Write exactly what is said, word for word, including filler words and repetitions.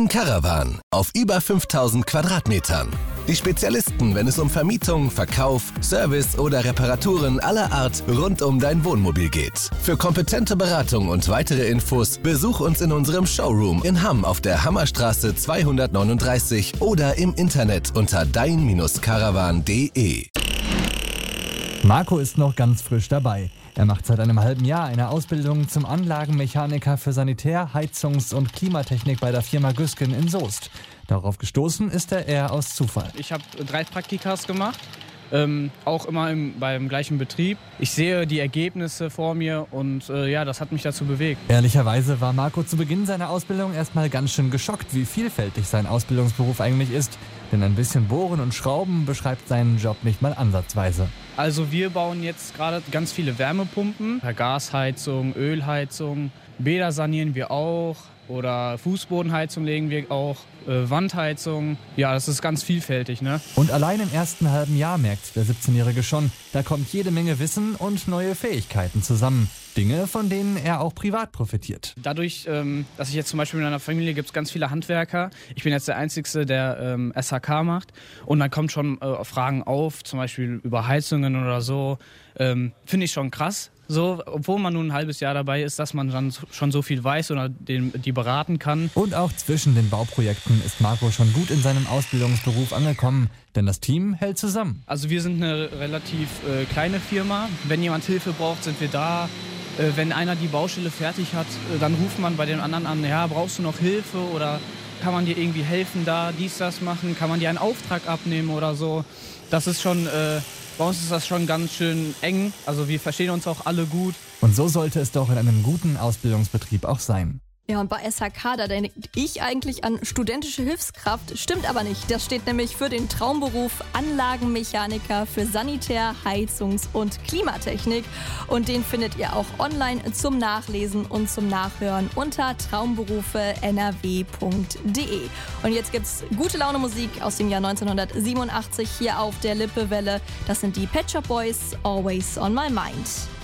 Caravan auf über fünftausend Quadratmetern. Die Spezialisten, wenn es um Vermietung, Verkauf, Service oder Reparaturen aller Art rund um dein Wohnmobil geht. Für kompetente Beratung und weitere Infos besuch uns in unserem Showroom in Hamm auf der Hammerstraße zweihundertneununddreißig oder im Internet unter dein Caravan punkt de. Marco ist noch ganz frisch dabei. Er macht seit einem halben Jahr eine Ausbildung zum Anlagenmechaniker für Sanitär-, Heizungs- und Klimatechnik bei der Firma Güsken in Soest. Darauf gestoßen ist er eher aus Zufall. Ich habe drei Praktikas gemacht, ähm, auch immer im, beim gleichen Betrieb. Ich sehe die Ergebnisse vor mir und äh, ja, das hat mich dazu bewegt. Ehrlicherweise war Marco zu Beginn seiner Ausbildung erstmal ganz schön geschockt, wie vielfältig sein Ausbildungsberuf eigentlich ist. Denn ein bisschen Bohren und Schrauben beschreibt seinen Job nicht mal ansatzweise. Also wir bauen jetzt gerade ganz viele Wärmepumpen, Gasheizung, Ölheizung, Bäder sanieren wir auch oder Fußbodenheizung legen wir auch, äh, Wandheizung. Ja, das ist ganz vielfältig, ne? Und allein im ersten halben Jahr merkt der siebzehnjährige schon, da kommt jede Menge Wissen und neue Fähigkeiten zusammen. Dinge, von denen er auch privat profitiert. Dadurch, ähm, dass ich jetzt zum Beispiel in einer Familie gibt es ganz viele Handwerker. Ich bin jetzt der Einzige, der ähm, S H K macht. Und dann kommen schon äh, Fragen auf, zum Beispiel über Heizungen oder so. Ähm, Finde ich schon krass. So, obwohl man nun ein halbes Jahr dabei ist, dass man dann schon so viel weiß oder den, die beraten kann. Und auch zwischen den Bauprojekten ist Marco schon gut in seinem Ausbildungsberuf angekommen, denn das Team hält zusammen. Also wir sind eine relativ äh, kleine Firma. Wenn jemand Hilfe braucht, sind wir da. Äh, wenn einer die Baustelle fertig hat, äh, dann ruft man bei den anderen an, ja, brauchst du noch Hilfe oder kann man dir irgendwie helfen da, dies, das machen, kann man dir einen Auftrag abnehmen oder so. Das ist schon... Äh, Bei uns ist das schon ganz schön eng, also wir verstehen uns auch alle gut. Und so sollte es doch in einem guten Ausbildungsbetrieb auch sein. Ja, und bei S H K, da denke ich eigentlich an studentische Hilfskraft. Stimmt aber nicht. Das steht nämlich für den Traumberuf Anlagenmechaniker für Sanitär-, Heizungs- und Klimatechnik. Und den findet ihr auch online zum Nachlesen und zum Nachhören unter traumberufe n r w punkt de. Und jetzt gibt's gute Laune Musik aus dem Jahr neunzehnhundertsiebenundachtzig hier auf der Lippewelle. Das sind die Pet Shop Boys, Always on My Mind.